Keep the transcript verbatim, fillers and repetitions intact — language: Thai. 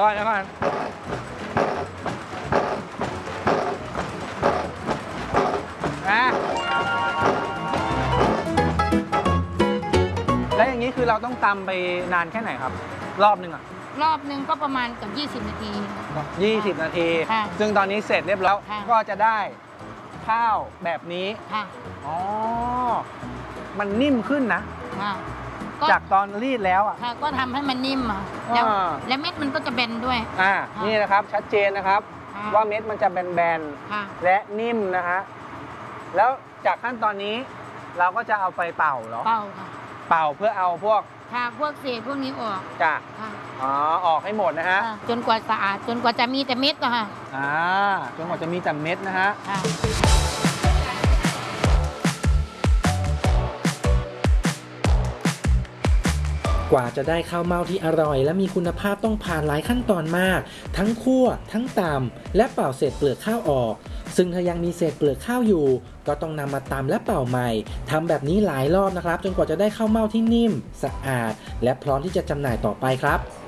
ก่อนเดี๋ยวก่อนนะแล้วอย่างนี้คือเราต้องตำไปนานแค่ไหนครับรอบหนึ่งอะรอบหนึ่งก็ประมาณเกับยี่สิบนาทียี่สิบนาทีซึ่งตอนนี้เสร็จเรียบร้อยก็จะได้ข้าวแบบนี้ค่ะอ๋อมันนิ่มขึ้นนะจากตอนรีดแล้วอ่ะก็ทำให้มันนิ่มอ่ะแล้วและเม็ดมันก็จะแบนด้วยอ่านี่นะครับชัดเจนนะครับว่าเม็ดมันจะแบนๆและนิ่มนะฮะแล้วจากขั้นตอนนี้เราก็จะเอาไปเป่าเหรอเป่าค่ะเป่าเพื่อเอาพวกค่ะพวกเศษพวกนี้ออกจ้ะอ๋อออกให้หมดนะฮะจนกว่าสะอาดจนกว่าจะมีแต่เม็ดก็ค่ะอ่าจนกว่าจะมีแต่เม็ดนะฮะกว่าจะได้ข้าวเม่าที่อร่อยและมีคุณภาพต้องผ่านหลายขั้นตอนมากทั้งคั่วทั้งตำและเป่าเศษเปลือกข้าวออกซึ่งถ้ายังมีเศษเปลือกข้าวอยู่ก็ต้องนำมาตำและเป่าใหม่ทำแบบนี้หลายรอบนะครับจนกว่าจะได้ข้าวเม่าที่นิ่มสะอาดและพร้อมที่จะจำหน่ายต่อไปครับ